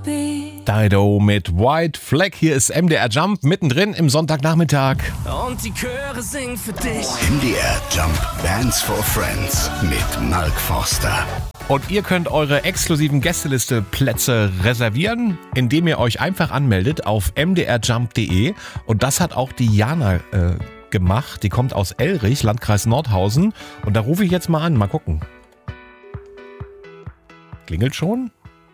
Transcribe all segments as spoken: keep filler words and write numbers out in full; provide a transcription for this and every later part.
Dido mit White Flag. Hier ist M D R Jump mittendrin im Sonntagnachmittag. Und die Chöre singen für dich. M D R Jump Bands for Friends mit Mark Forster. Und ihr könnt eure exklusiven Gästeliste-Plätze reservieren, indem ihr euch einfach anmeldet auf m d r jump punkt d e. Und das hat auch die Jana äh, gemacht. Die kommt aus Elrich, Landkreis Nordhausen. Und da rufe ich jetzt mal an. Mal gucken. Klingelt schon?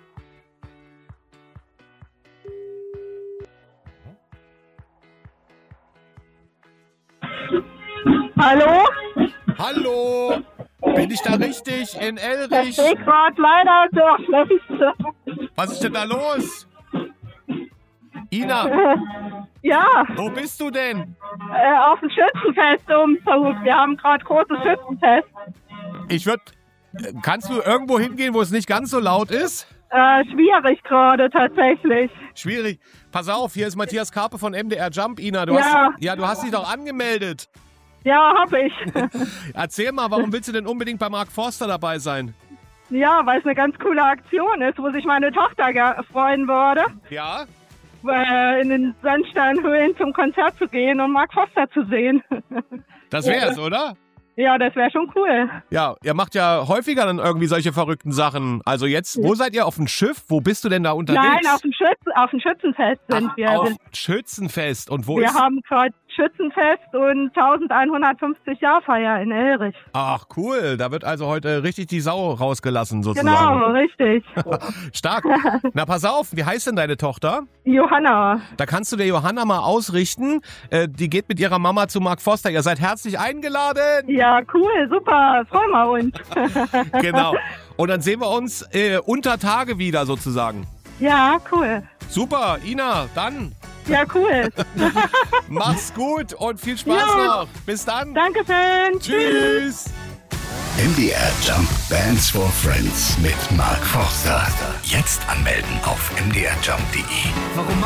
Hallo? Hallo! Bin ich da richtig in Ich Elrich? stehe gerade leider durch. Was ist denn da los? Ina, Ja, wo bist du denn? äh, auf dem Schützenfest umzug. Wir haben gerade großes Schützenfest. Ich würde... Kannst du irgendwo hingehen, wo es nicht ganz so laut ist? Äh, schwierig gerade tatsächlich. Schwierig. Pass auf, hier ist Matthias Karpe von M D R Jump. Ina, du Ja. hast, ja, du hast dich doch angemeldet. Ja, hab ich. Erzähl mal, warum willst du denn unbedingt bei Mark Forster dabei sein? Ja, weil es eine ganz coole Aktion ist, wo sich meine Tochter ge- freuen würde, Ja? äh, in den Sandsteinhöhlen zum Konzert zu gehen und Mark Forster zu sehen. Das wär's, oder? Ja, das wäre schon cool. Ja, ihr macht ja häufiger dann irgendwie solche verrückten Sachen. Also jetzt, wo seid ihr auf dem Schiff? Wo bist du denn da unterwegs? Nein, auf dem, Schützen, auf dem Schützenfest sind Ach, wir. auf Wir- Schützenfest. Und wo Wir ist... haben gerade Schützenfest und eintausendeinhundertfünfzig Jahrfeier in Elrich. Ach, cool. Da wird also heute richtig die Sau rausgelassen sozusagen. Genau, richtig. Stark. Na, pass auf. Wie heißt denn deine Tochter? Johanna. Da kannst du der Johanna mal ausrichten. Äh, die geht mit ihrer Mama zu Mark Forster. Ihr seid herzlich eingeladen. Ja, cool, super, freuen wir uns. Genau. Und dann sehen wir uns äh, unter Tage wieder sozusagen. Ja, cool. Super, Ina, dann Ja, cool. mach's gut und viel Spaß Ja. noch. Bis dann. Dankeschön. Tschüss. M D R Jump Bands for Friends mit Mark Forster. Jetzt anmelden auf m d r jump punkt d e. Warum